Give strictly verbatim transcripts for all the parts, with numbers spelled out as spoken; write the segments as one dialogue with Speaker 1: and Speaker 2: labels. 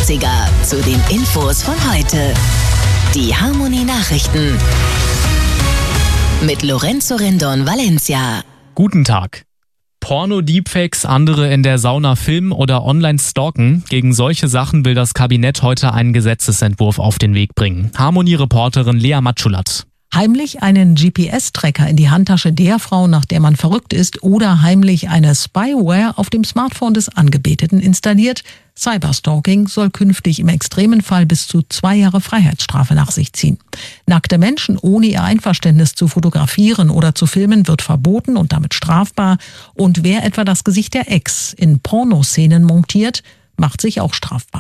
Speaker 1: neunziger zu den Infos von heute. Die Harmony Nachrichten mit Lorenzo Rendon Valencia.
Speaker 2: Guten Tag. Porno-Deepfakes, andere in der Sauna filmen oder online stalken. Gegen solche Sachen will das Kabinett heute einen Gesetzesentwurf auf den Weg bringen. Harmony-Reporterin Lea Matschulat.
Speaker 3: Heimlich einen G P S-Tracker in die Handtasche der Frau, nach der man verrückt ist, oder heimlich eine Spyware auf dem Smartphone des Angebeteten installiert. Cyberstalking soll künftig im extremen Fall bis zu zwei Jahre Freiheitsstrafe nach sich ziehen. Nackte Menschen ohne ihr Einverständnis zu fotografieren oder zu filmen wird verboten und damit strafbar. Und wer etwa das Gesicht der Ex in Pornoszenen montiert, macht sich auch strafbar.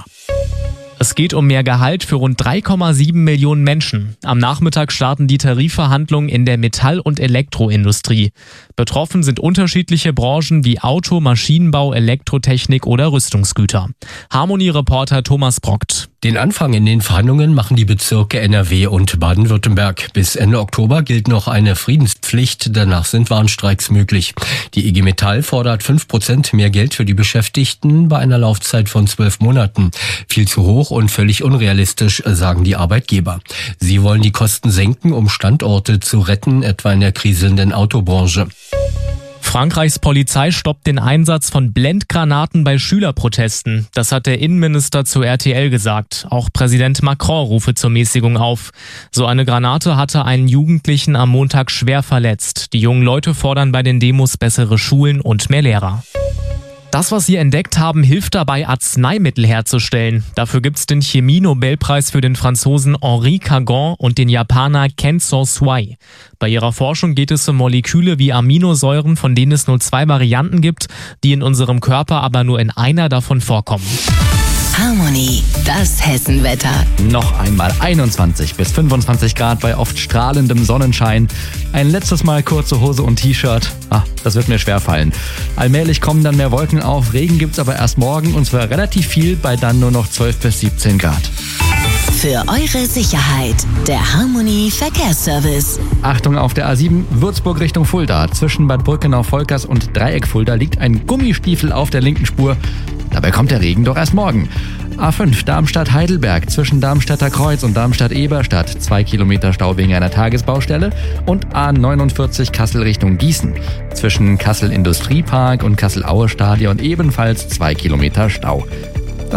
Speaker 2: Es geht um mehr Gehalt für rund drei Komma sieben Millionen Menschen. Am Nachmittag starten die Tarifverhandlungen in der Metall- und Elektroindustrie. Betroffen sind unterschiedliche Branchen wie Auto, Maschinenbau, Elektrotechnik oder Rüstungsgüter. Harmony-Reporter Thomas Brockt.
Speaker 4: Den Anfang in den Verhandlungen machen die Bezirke N R W und Baden-Württemberg. Bis Ende Oktober gilt noch eine Friedenspflicht, danach sind Warnstreiks möglich. Die I G Metall fordert fünf Prozent mehr Geld für die Beschäftigten bei einer Laufzeit von zwölf Monaten. Viel zu hoch und völlig unrealistisch, sagen die Arbeitgeber. Sie wollen die Kosten senken, um Standorte zu retten, etwa in der kriselnden Autobranche.
Speaker 2: Frankreichs Polizei stoppt den Einsatz von Blendgranaten bei Schülerprotesten. Das hat der Innenminister zu R T L gesagt. Auch Präsident Macron rufe zur Mäßigung auf. So eine Granate hatte einen Jugendlichen am Montag schwer verletzt. Die jungen Leute fordern bei den Demos bessere Schulen und mehr Lehrer. Das, was sie entdeckt haben, hilft dabei, Arzneimittel herzustellen. Dafür gibt's den Chemie-Nobelpreis für den Franzosen Henri Cagon und den Japaner Ken Soswai. Bei ihrer Forschung geht es um Moleküle wie Aminosäuren, von denen es nur zwei Varianten gibt, die in unserem Körper aber nur in einer davon vorkommen.
Speaker 1: Harmony, das Hessenwetter.
Speaker 5: Noch einmal einundzwanzig bis fünfundzwanzig Grad bei oft strahlendem Sonnenschein. Ein letztes Mal kurze Hose und T-Shirt. Ah, das wird mir schwerfallen. Allmählich kommen dann mehr Wolken auf. Regen gibt's aber erst morgen und zwar relativ viel bei dann nur noch zwölf bis siebzehn Grad.
Speaker 1: Für eure Sicherheit, der Harmony Verkehrsservice.
Speaker 5: Achtung auf der A sieben, Würzburg Richtung Fulda. Zwischen Bad Brückenau-Volkers und Dreieck Fulda liegt ein Gummistiefel auf der linken Spur. Dabei kommt der Regen doch erst morgen. A fünf, Darmstadt-Heidelberg, zwischen Darmstädter Kreuz und Darmstadt-Eberstadt, zwei Kilometer Stau wegen einer Tagesbaustelle. Und A neunundvierzig, Kassel Richtung Gießen, zwischen Kassel-Industriepark und Kassel-Aue-Stadion ebenfalls zwei Kilometer Stau.